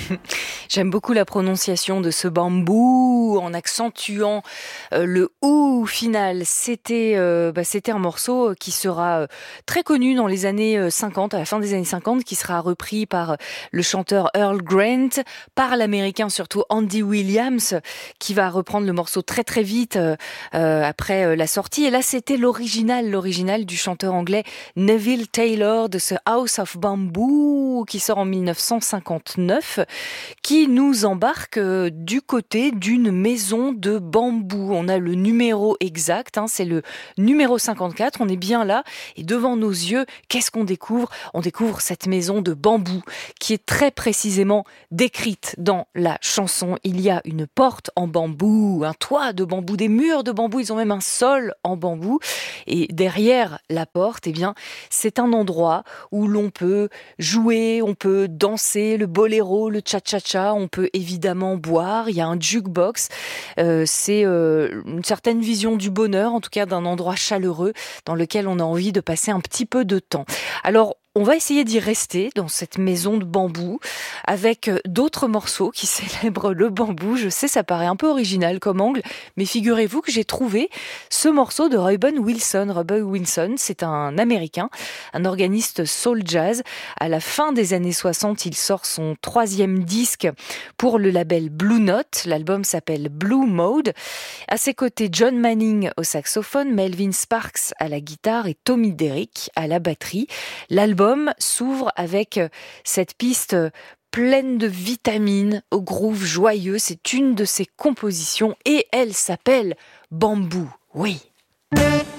J'aime beaucoup la prononciation de ce bambou en accentuant le ou final. C'était un morceau qui sera très connu dans les années 50, à la fin des années 50, qui sera repris par le chanteur Earl Grant, par l'américain surtout Andy Williams, qui va reprendre le morceau très très vite après la sortie. Et là, c'était l'original du chanteur anglais Neville Taylor de ce House of Bamboo qui sort en 1959, qui nous embarque du côté d'une maison de bambou. On a le numéro exact, c'est le numéro 54, on est bien là, et devant nos yeux, qu'est-ce qu'on découvre ? On découvre cette maison de bambou qui est très précisément décrite dans la chanson. Il y a une porte en bambou, un toit de bambou, des murs de bambou, ils ont même un sol en bambou, et derrière la porte, c'est un endroit où l'on peut jouer, on peut danser le boléro, le cha-cha-cha, on peut évidemment boire, il y a un jukebox, c'est une certaine vision du bonheur, en tout cas d'un endroit chaleureux dans lequel on a envie de passer un petit peu de temps. Alors, on va essayer d'y rester dans cette maison de bambou avec d'autres morceaux qui célèbrent le bambou. Je sais, ça paraît un peu original comme angle, mais figurez-vous que j'ai trouvé ce morceau de Reuben Wilson. Reuben Wilson, c'est un Américain, un organiste soul jazz. À la fin des années 60, il sort son 3e disque pour le label Blue Note. L'album s'appelle Blue Mode. À ses côtés, John Manning au saxophone, Melvin Sparks à la guitare et Tommy Derrick à la batterie. L'album s'ouvre avec cette piste pleine de vitamines, au groove joyeux. C'est une de ses compositions et elle s'appelle Bambou. Oui.